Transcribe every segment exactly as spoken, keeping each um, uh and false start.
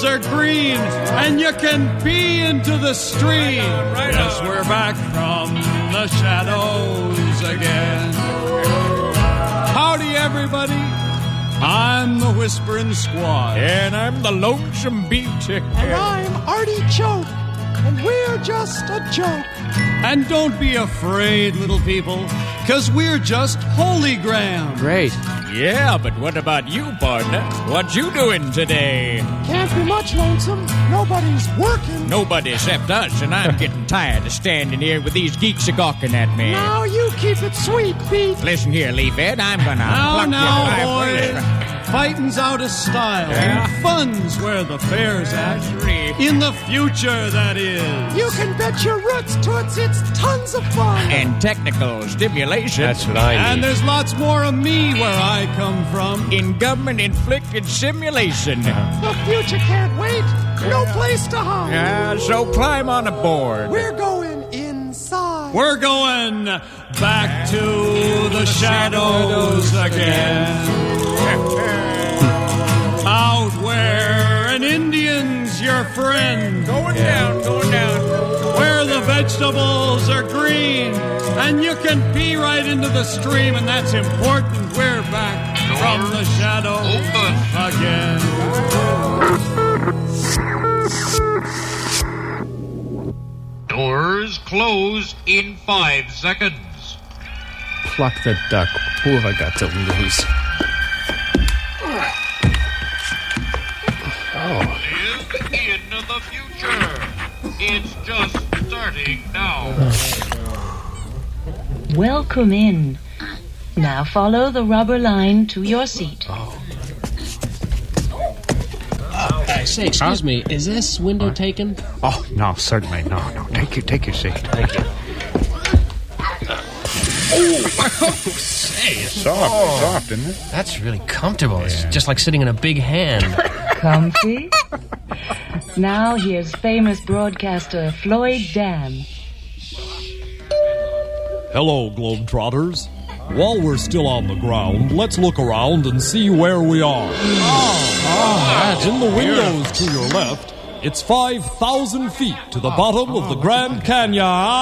are green, and you can pee into the stream. Right yes, on. we're back from the shadows again. Howdy, everybody. I'm the Whispering Squad. And I'm the Lonesome Beach. And I'm Artie Choke. And we're just a joke. And don't be afraid, little people, because we're just Holy Graham. Great. Yeah, but what about you, partner? What you doing today? Can't be much, Lonesome. Nobody's working. Nobody except us, and I'm getting tired of standing here with these geeks a gawking at me. Now you keep it sweet, Pete. Listen here, Leafhead, I'm gonna Now, pluck now, your boy. eye. Fighting's out of style. Yeah. And fun's where the fair's at. In the future, that is. You can bet your roots, Toots. It's tons of fun. And technical stimulation. That's what I need. And there's lots more of me where I come from. In government-inflicted simulation. The future can't wait. No place to hide. Yeah, so climb on aboard. We're going inside. We're going back to the shadows again. Out where an Indian's your friend. Going down, going down. Where the vegetables are green. And you can pee right into the stream, and that's important. We're back from the shadows again. Doors close in five seconds. Pluck the duck. Who have I got to lose? Live in the future. It's just starting now. Welcome in. Now follow the rubber line to your seat. Uh, say, excuse me, is this window taken? Oh, no, certainly. No, no. Take your, take your seat. Thank you. Oh, say. Soft, Oh, soft, isn't it? that's really comfortable. It's just like sitting in a big hand. Comfy? Now here's famous broadcaster Floyd Dam. Hello, Globetrotters. While we're still on the ground, let's look around and see where we are. Oh, in the windows to your left, it's five thousand feet to the bottom of the Grand Canyon.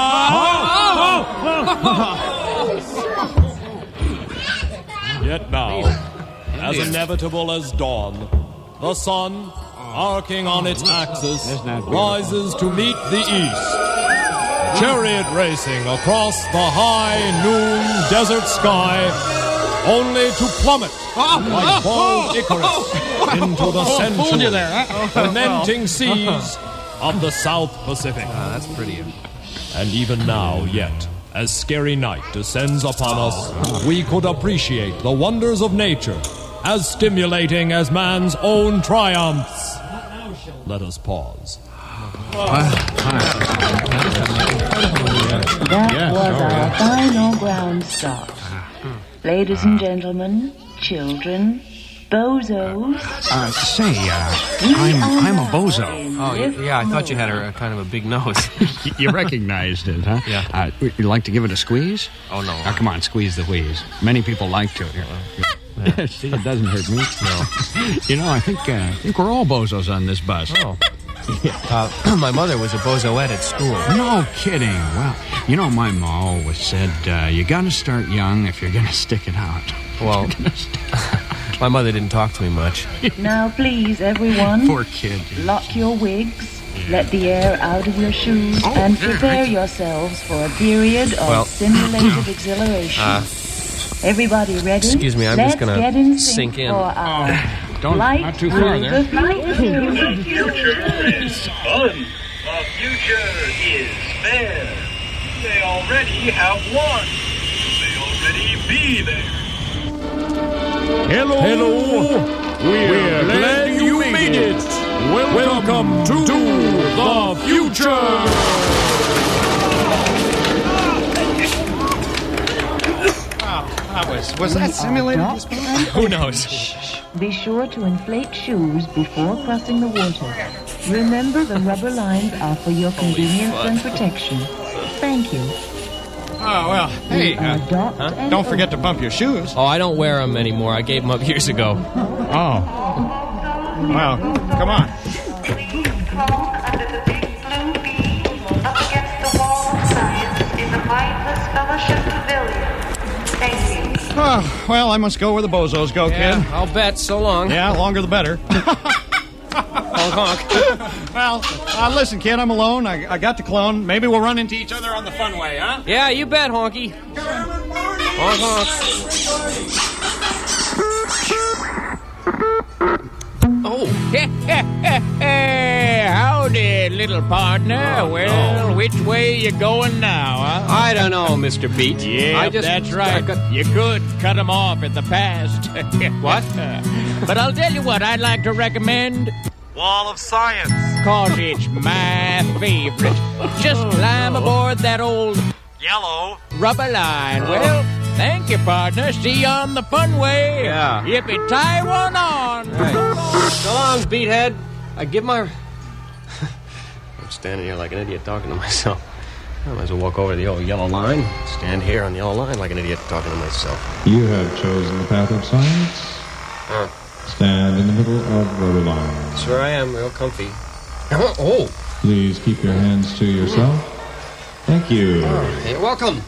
Yet now, as inevitable as dawn, the sun, arcing on its axis, rises to meet the east. Chariot racing across the high noon desert sky, only to plummet like bald Icarus into the sensual, fermenting seas of the South Pacific. That's pretty. And even now, yet, as scary night descends upon us, we could appreciate the wonders of nature, as stimulating as man's own triumphs. Let us pause. That was our final ground stop. Ladies and gentlemen, children, bozos. Uh, say, uh, I'm, I'm a bozo. Oh, yeah, I thought you had a, a kind of a big nose. You recognized it, huh? Yeah. Uh, would you like to give it a squeeze? Oh, no. Now, come on, squeeze the wheeze. Many people like to. Here. See, it doesn't hurt me. No. You know, I think, uh, I think we're all bozos on this bus. Oh. Uh, my mother was a bozoette at school. No kidding. Well, you know, my ma always said, uh, you gotta start young if you're gonna stick it out. Well, my mother didn't talk to me much. Now please, everyone, Poor kid. lock your wigs, let the air out of your shoes, Oh, and there. prepare yourselves for a period of Well, simulated exhilaration. Uh, Everybody ready? excuse me, I'm Let's just gonna get in sink sync in. for our Don't, flight not too through far the there. flight through. The future is fun. The future is fair. They already have won. They already be there. Hello. Hello. We're, glad, you made it. Welcome, to, the future. Was, was that simulated? Who knows? Be sure to inflate shoes before crossing the water. Remember, the rubber lines are for your convenience and protection. Thank you. Oh, well, hey, uh, Adopt and don't forget to bump your shoes. Oh, I don't wear them anymore. I gave them up years ago. Oh. Well, come on. Please clone under the big blue bee. Up against the wall of science is a mindless fellowship pavilion. Thank you. Oh, well, I must go where the bozos go, Yeah, kid. I'll bet. So long. Yeah, longer the better. Honk, honk. Well, uh, listen, kid, I'm alone. I, I got the clone. Maybe we'll run into each other on the funway, huh? Yeah, you bet, Honky. Honk, honk. Oh. Howdy, little partner. Oh, well, no. which way you going now, huh? I don't know, Mister Beat. Yeah, I just, that's right. I got... You could cut 'em off at the past. What? But I'll tell you what I'd like to recommend. Wall of Science. Cause it's my favorite. Just climb aboard that old Yellow. rubber line. Well, thank you, partner. See you on the funway. Yeah. Yippee, tie one on. Right. So long, Beathead. I give my... I'm standing here like an idiot talking to myself. I might as well walk over to the old yellow line. Stand here on the yellow line like an idiot talking to myself. You have chosen the path of science. Huh. Stand in the middle of rubber line. Sure I am, real comfy. Oh! Please keep your hands to yourself. Thank you. Oh, you're welcome.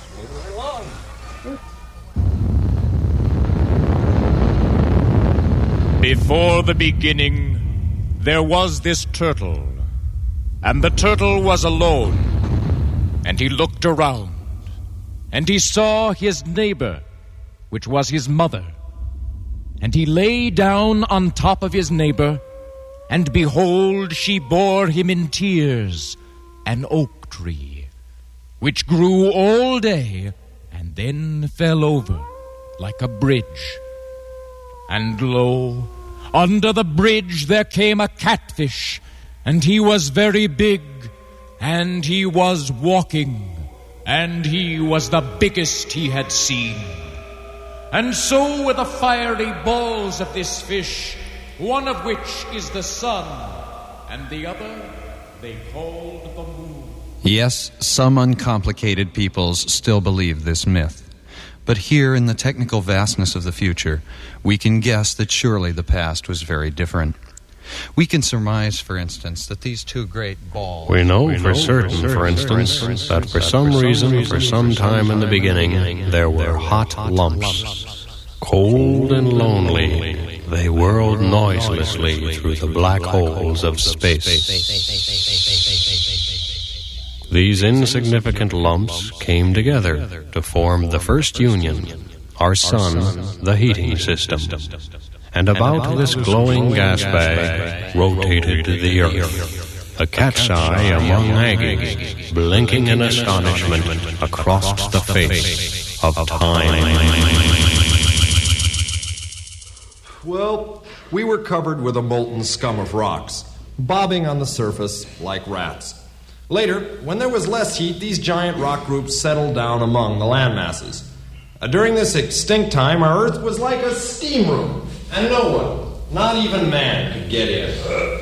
Before the beginning, there was this turtle, and the turtle was alone, and he looked around, and he saw his neighbor, which was his mother, and he lay down on top of his neighbor, and behold, she bore him in tears an oak tree, which grew all day, and then fell over like a bridge. And lo, under the bridge there came a catfish, and he was very big, and he was walking, and he was the biggest he had seen. And so were the fiery balls of this fish, one of which is the sun, and the other they called the moon. Yes, some uncomplicated peoples still believe this myth. But here in the technical vastness of the future, we can guess that surely the past was very different. We can surmise, for instance, that these two great balls... We know, we know for, certain, for certain, for instance, for instance, that for some that for reason, some reason, for some time in the beginning, there were hot lumps. Cold and lonely, they whirled noiselessly through the black holes of space. These insignificant lumps came together to form the first union, our sun, the heating system. And about this glowing gas bag rotated the earth, a cat's eye among Aggies, blinking in astonishment across the face of time. Well, we were covered with a molten scum of rocks, bobbing on the surface like rats. Later, when there was less heat, these giant rock groups settled down among the landmasses. Uh, during this extinct time, our Earth was like a steam room, and no one, not even man, could get in.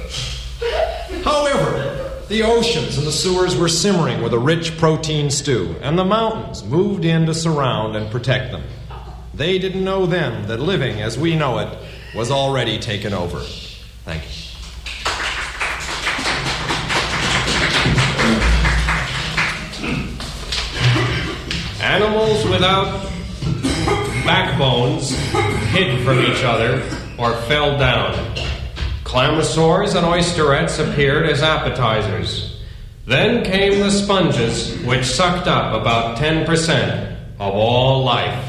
However, the oceans and the sewers were simmering with a rich protein stew, and the mountains moved in to surround and protect them. They didn't know then that living as we know it was already taken over. Thank you. Animals without backbones hid from each other or fell down. Clamosaurs and oysterettes appeared as appetizers. Then came the sponges, which sucked up about ten percent of all life.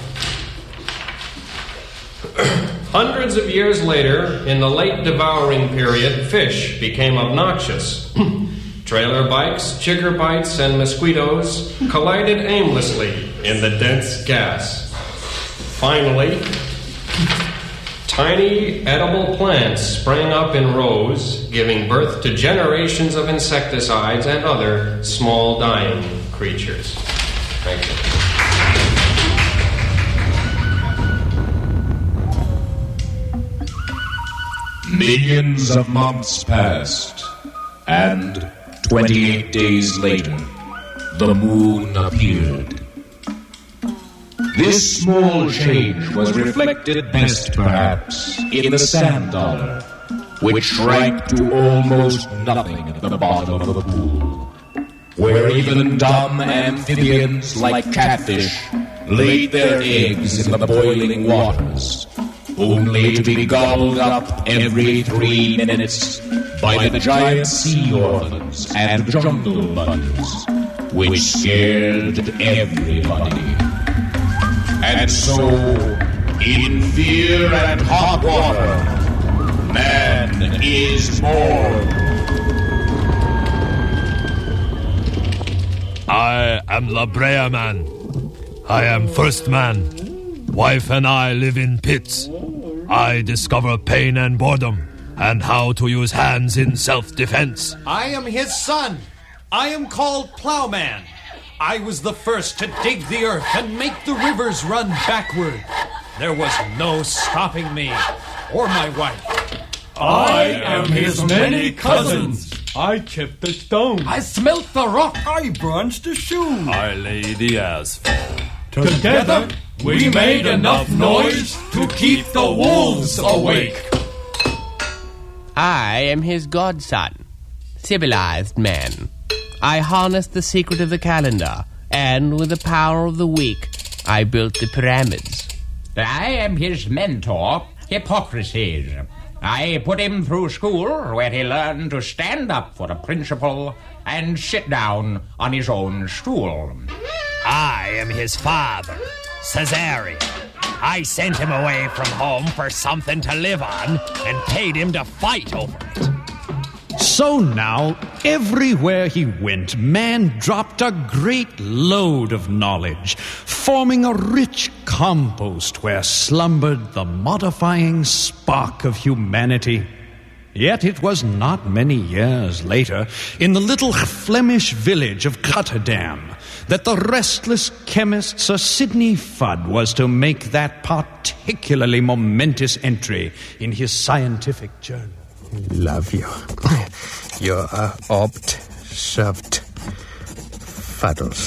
Hundreds of years later, in the late devouring period, fish became obnoxious. Trailer bikes, chigger bites, and mosquitoes collided aimlessly in the dense gas. Finally, tiny edible plants sprang up in rows, giving birth to generations of insecticides and other small dying creatures. Thank you. Millions of months passed, and twenty-eight days later, the moon appeared. This small change was reflected best, perhaps, in the sand dollar, which shrank to almost nothing at the bottom of the pool, where even dumb amphibians like catfish laid their eggs in the boiling waters, only to be gobbled up every three minutes by the giant sea orphans and jungle bunnies, which scared everybody. And so, in fear and hot water, man is born. I am La Brea Man. I am first man. Wife and I live in pits. I discover pain and boredom, and how to use hands in self-defense. I am his son. I am called Plowman. I was the first to dig the earth and make the rivers run backward. There was no stopping me or my wife. I am his many cousins. I chipped the stone. I smelt the rock. I branched the shoe. I lay the asphalt. Together, we made enough noise to keep the wolves awake. I am his godson, civilized man. I harnessed the secret of the calendar, and with the power of the week, I built the pyramids. I am his mentor, Hippocrates. I put him through school, where he learned to stand up for a principle and sit down on his own stool. I am his father, Caesarion. I sent him away from home for something to live on and paid him to fight over it. So now, everywhere he went, man dropped a great load of knowledge, forming a rich compost where slumbered the modifying spark of humanity. Yet it was not many years later, in the little Flemish village of Rotterdam, that the restless chemist Sir Sidney Fudd was to make that particularly momentous entry in his scientific journal. Love you. You're a opt served fuddles.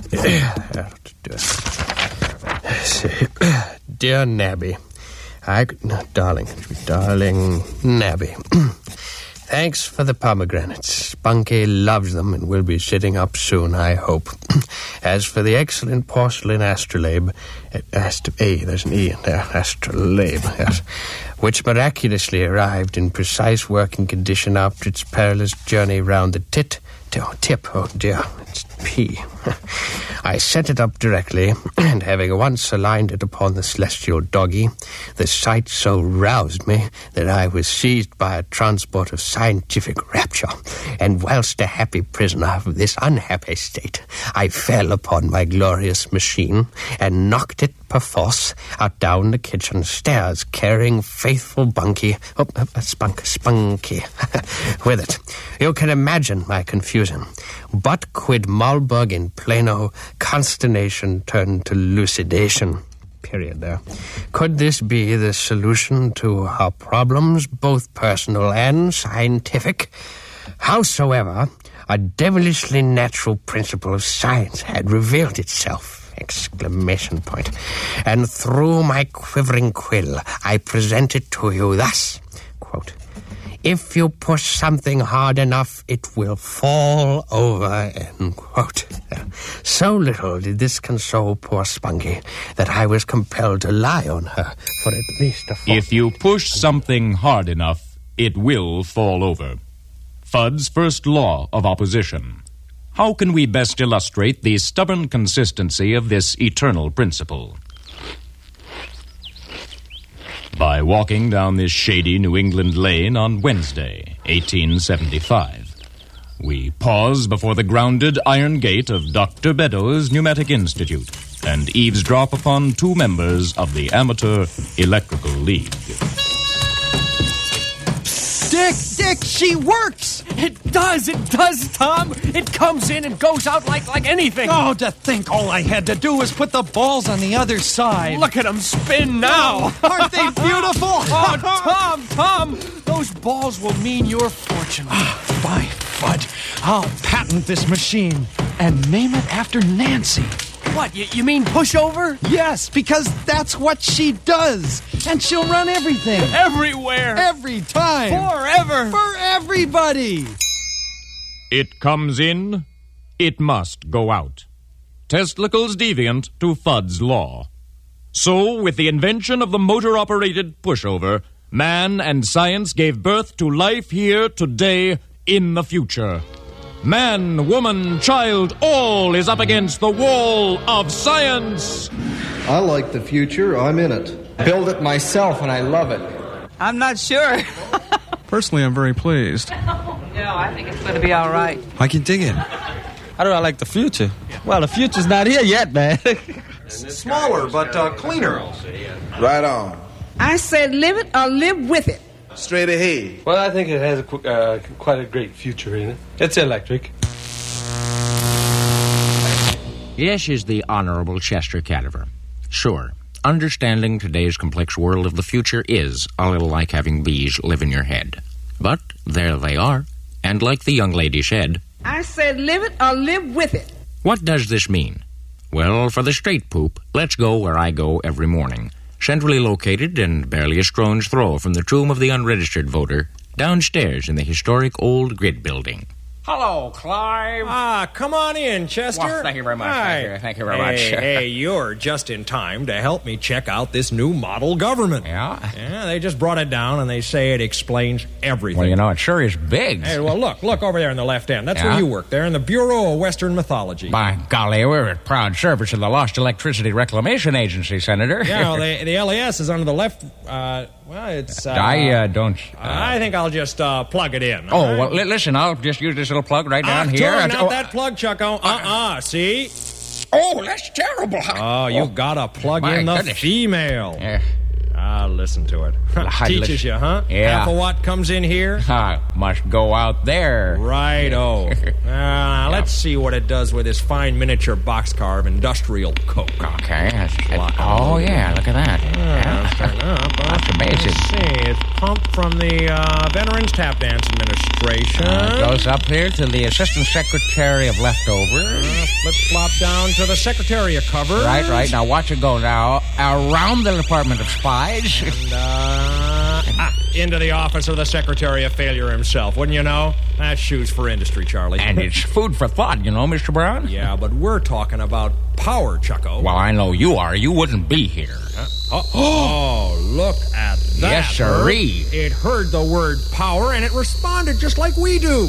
Dear Nabby, I no, darling, darling Nabby. Thanks for the pomegranates. Spunky loves them and will be sitting up soon, I hope. As for the excellent porcelain astrolabe, ast- A, there's an E in there, astrolabe, yes, which miraculously arrived in precise working condition after its perilous journey round the tit, oh, tip, oh dear, it's P. I set it up directly, and having once aligned it upon the celestial doggy, the sight so roused me that I was seized by a transport of scientific rapture, and whilst a happy prisoner of this unhappy state, I fell upon my glorious machine and knocked it perforce out down the kitchen stairs, carrying faithful Bunky, oh, uh, Spunk, Spunky, with it. You can imagine my confusion. But quid Malberg in plano, consternation turned to lucidation. Period there. Could this be the solution to our problems, both personal and scientific? Howsoever, a devilishly natural principle of science had revealed itself. Exclamation point. And through my quivering quill, I present it to you thus, quote, if you push something hard enough, it will fall over, end quote. So little did this console poor Spunky that I was compelled to lie on her for at least a fortnight. If you push something hard enough, it will fall over. Fudd's first law of opposition. How can we best illustrate the stubborn consistency of this eternal principle? By walking down this shady New England lane on Wednesday, eighteen seventy-five. We pause before the grounded iron gate of Doctor Beddoes Pneumatic Institute and eavesdrop upon two members of the Amateur Electrical League. Dick, Dick, she works! It does, it does, Tom! It comes in and goes out like, like anything! Oh, to think all I had to do was put the balls on the other side. Look at them spin now! Oh, aren't they beautiful? Oh, Tom, Tom! Those balls will mean your fortune. By Fudd, I'll patent this machine and name it after Nancy. What, you, you mean pushover? Yes, because that's what she does. And she'll run everything. Everywhere. Every time. Forever. For everybody. It comes in, it must go out. Testicles deviant to Fudd's law. So, with the invention of the motor-operated pushover, man and science gave birth to life here, today, in the future. Man, woman, child, all is up against the wall of science. I like the future. I'm in it. Build it myself, and I love it. I'm not sure. Personally, I'm very pleased. No, I think it's going to be all right. I can dig it. How do I like the future? Well, the future's not here yet, man. Smaller, but uh, cleaner. Right on. I said live it or live with it. Straight ahead. Well, I think it has a, uh, quite a great future in it. It's electric. Yes, is the Honorable Chester Cadaver. Sure, understanding today's complex world of the future is a little like having bees live in your head. But there they are, and like the young lady said, I said live it or live with it. what does this mean? Well, for the straight poop, let's go where I go every morning. Centrally located and barely a stone's throw from the tomb of the unregistered voter, downstairs in the historic old grid building. Hello, Clive. Ah, come on in, Chester. Well, thank you very much. Hi. Thank you. Thank you very hey, much. Hey, you're just in time to help me check out this new model government. Yeah? Yeah, they just brought it down, and they say it explains everything. Well, you know, it sure is big. Hey, well, look, look over there in the left end. That's Yeah? where you work, there in the Bureau of Western Mythology. By golly, we're at proud service of the Lost Electricity Reclamation Agency, Senator. Yeah, well, the, the L A S is under the left... Uh, well, it's... Uh, I uh, don't... Uh, I think I'll just uh, plug it in. Oh, right? well, li- listen, I'll just use this little plug right down ah, here. Turn, not oh, that plug, Chucko. Uh-uh, see? Oh, that's terrible. Oh, you gotta plug My in the goodness. female. Yeah. Ah, listen to it. I Teaches listen- you, huh? Yeah. Half a watt comes in here. Ah, must go out there. Righto. uh, let's see what it does with this fine miniature boxcar of industrial coke. Okay. That's, that's, oh, yeah, look at that. Uh, Yeah. starting up. Uh, That's amazing. Let's see. It's pumped from the uh, Veterans Tap Dance Administration. Uh, goes up here to the Assistant Secretary of Leftovers. Uh, flip-flop down to the Secretariat cover. Right, right. Now watch it go now. Around the Department of Spies. And, uh, ah, into the office of the Secretary of Failure himself. Wouldn't you know? That's shoes for industry, Charlie. And it's food for thought, you know, Mister Brown? Yeah, but we're talking about power, Chucko. Well, I know you are. You wouldn't be here. Uh, oh, oh, look at that. Yes, sirree. Herb. It heard the word power, and it responded just like we do.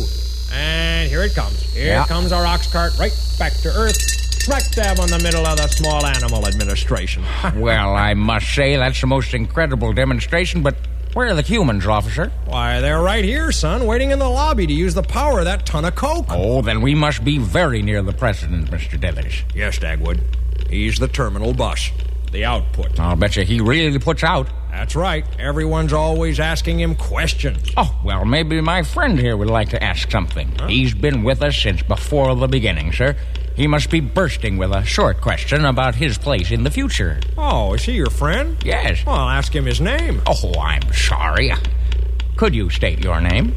And here it comes. Here Yeah. comes our ox cart right back to Earth. Smack dab on the middle of the Small Animal Administration. Well, I must say that's the most incredible demonstration, but where are the humans, officer? Why, they're right here, son, waiting in the lobby to use the power of that ton of coke. Oh, then we must be very near the president, Mister Dithers. Yes, Dagwood. He's the terminal bus. The output. I'll bet you he really puts out. That's right. Everyone's always asking him questions. Oh, well, maybe my friend here would like to ask something. Huh? He's been with us since before the beginning, sir. He must be bursting with a short question about his place in the future. Oh, is he your friend? Yes. Well, I'll ask him his name. Oh, I'm sorry. Could you state your name?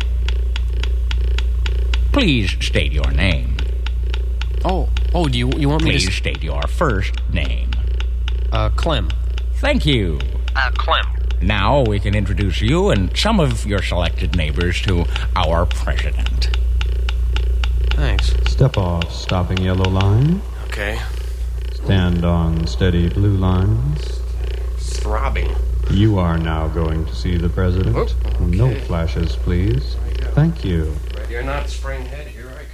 Please state your name. Oh, oh, do you you want me Please to... s- state your first name. Uh, Clem. Thank you. Uh, Clem. Now we can introduce you and some of your selected neighbors to our president. Thanks. Step off stopping yellow line. Okay. Stand on steady blue lines. Throbbing. You are now going to see the president. Oop, okay. No flashes, please. Thank you. Right, you're not spraying head here, are you?